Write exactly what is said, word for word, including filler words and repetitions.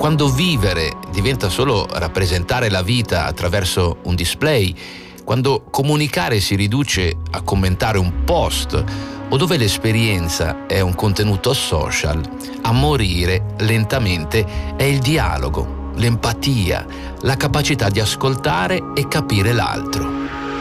quando vivere diventa solo rappresentare la vita attraverso un display, quando comunicare si riduce a commentare un post, o dove l'esperienza è un contenuto social, a morire lentamente è il dialogo, l'empatia, la capacità di ascoltare e capire l'altro.